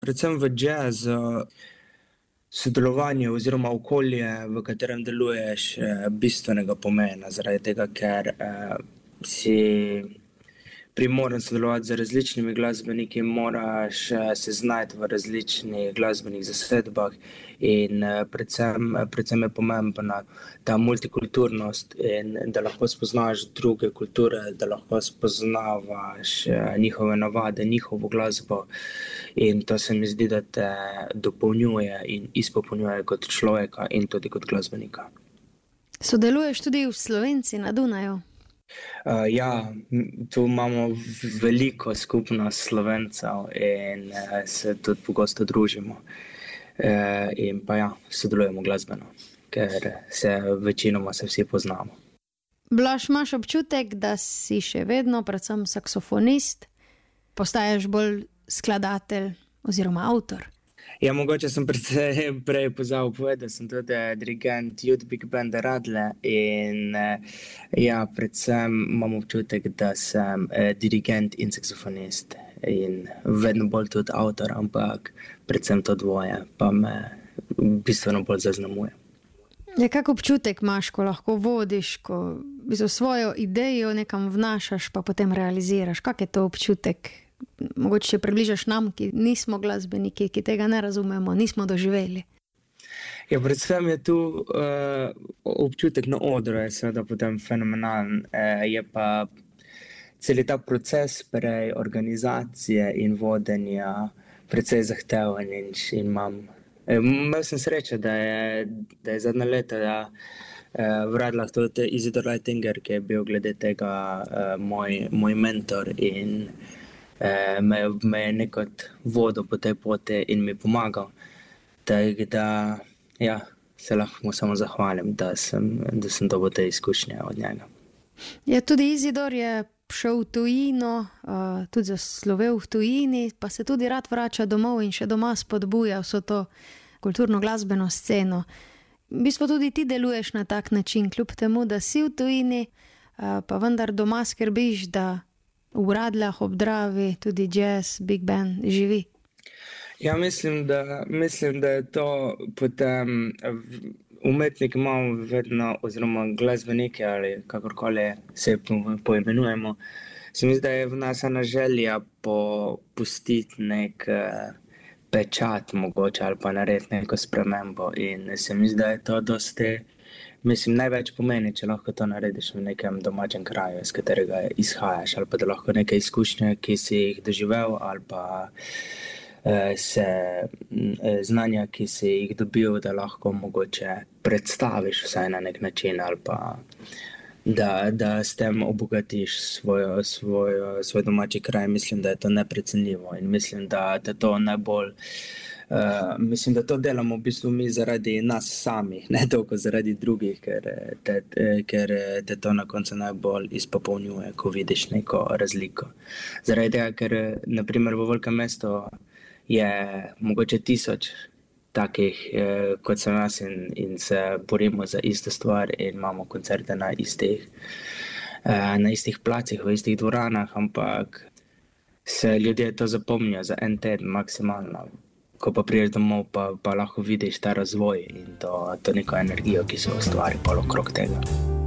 Predvsem v jazzu sodelovanje oziroma okolje, v katerem deluješ, bistvenega pomena, zaradi tega, ker si primoran sodelovati z različnimi glasbeniki, moraš se znajti v različnih glasbenih zasedbah in predvsem je pomembna ta multikulturnost in da lahko spoznavaš druge kulture, da lahko spoznavaš njihove navade, njihovo glasbo in to se mi zdi, da te dopolnjuje in izpopolnjuje kot človeka in tudi kot glasbenika. Sodeluješ tudi v Slovenci na Dunaju? Ja, tu imamo veliko skupnost Slovencev in se tudi pogosto družimo. In pa ja, sodelujemo glasbeno, ker večinoma se vsi poznamo. Blaž, imaš občutek, da si še vedno predvsem saksofonist, postaješ bolj skladatelj oziroma avtor? Ja, mogoče sem prej pozabil povedati, da sem tudi dirigent Youth Big Banda Radle in ja, predvsem imam občutek, da sem dirigent in saksofonist in vedno bolj tudi avtor, ampak predvsem to dvoje pa me bistveno bolj zaznamuje. Ja, kak občutek imaš, ko lahko vodiš, ko svojo idejo nekam vnašaš pa potem realiziraš? Kak je to občutek? Mogoče še približaš nam, ki nismo glasbeniki, ki tega ne razumemo, nismo doživeli. Ja, predvsem je tu občutek na odru, je seveda potem fenomenalen. Je pa celi ta proces prej organizacije in vodenja precej zahteven in imel sem srečo, da je zadnja leta v Radlah tudi Izidor Leitinger, ki je bil glede tega moj mentor in me je nekot vodil po tej poti in mi pomagal. Tako da, ja, se lahko mu samo zahvalim, da sem dobil te izkušnje od njega. Ja, tudi Izidor je šel v tujino, tudi zaslovel v tujini, pa se tudi rad vrača domov in še doma spodbuja vso to kulturno-glasbeno sceno. V bistvu tudi ti deluješ na tak način, kljub temu, da si v tujini, pa vendar doma skrbiš, da v Radljah ob Dravi tudi jazz, big band živi. Ja, mislim, da je to potem umetnik imamo vedno, oziroma glasbeniki ali kakorkoli se poimenujemo. Se mi zdi, da je v nas ena želja pustiti nek pečat mogoče ali pa narediti neko spremembo in se mi zdi, da je to dosti, mislim, največ pomeni, če lahko to narediš v nekem domačem kraju, iz katerega izhajaš, ali pa da lahko neke izkušnje, ki si jih doživel, ali pa znanja, ki si jih dobil, da lahko mogoče predstaviš vsaj na nek način, ali pa da s tem obogatiš svoj domači kraj. Mislim, da je to neprecenljivo in mislim, da te to najbolj mislim, da to delamo v bistvu mi zaradi nas samih, ne toliko zaradi drugih, ker te to na koncu najbolj izpopolnjuje, ko vidiš neko razliko. Zaradi tega, ker naprimer v velikem mestu je mogoče 1000 takih, kot sem jaz in se borimo za isto stvar in imamo koncerte na istih placih, v istih dvoranah, ampak se ljudje to zapomnijo za en teden maksimalno. Ko pa priješ domov, pa lahko vidiš ta razvoj in to neko energijo, ki se ustvari okrog tega.